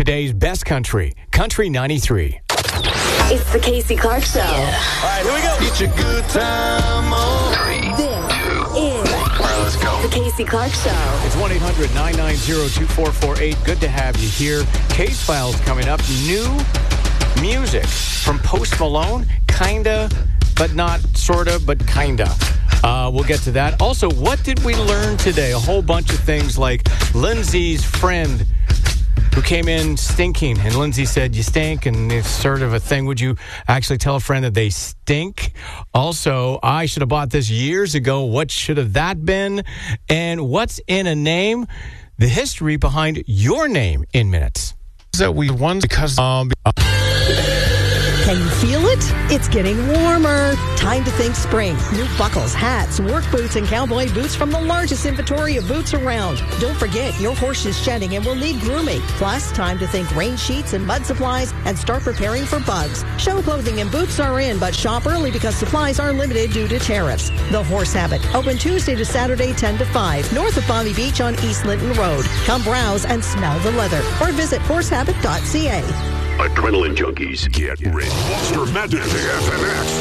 Today's best country, Country 93. It's the Casey Clark Show. All right, here we go. Get your good time on. This is Let's go. the Casey Clark Show. It's 1-800-990-2448. Good to have you here. Case Files coming up. New music from Post Malone. Kinda, but not sorta, but kinda. We'll get to that. Also, what did we learn today? A whole bunch of things like Lindsay's friend who came in stinking, and Lindsay said, you stink, and it's sort of a thing. Would you actually tell a friend that they stink? Also, I should have bought this years ago. What should have that been? And what's in a name? The history behind your name in minutes. That we won because Can you feel it? It's getting warmer. Time to think spring. New buckles, hats, work boots, and cowboy boots from the largest inventory of boots around. Don't forget, your horse is shedding and will need grooming. Plus, time to think rain sheets and mud supplies and start preparing for bugs. Show clothing and boots are in, but shop early because supplies are limited due to tariffs. The Horse Habit, open Tuesday to Saturday 10 to 5, north of Bobby Beach on East Linton Road. Come browse and smell the leather or visit horsehabit.ca. Adrenaline junkies, get ready. Monster Madness, FMX.